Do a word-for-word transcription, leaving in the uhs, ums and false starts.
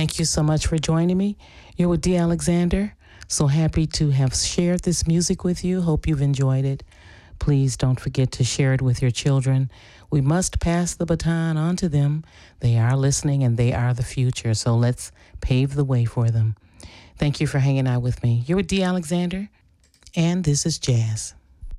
Thank you so much for joining me. You're with Dee Alexander. So happy to have shared this music with you. Hope you've enjoyed it. Please don't forget to share it with your children. We must pass the baton on to them. They are listening and they are the future. So let's pave the way for them. Thank you for hanging out with me. You're with Dee Alexander, and this is Jazz.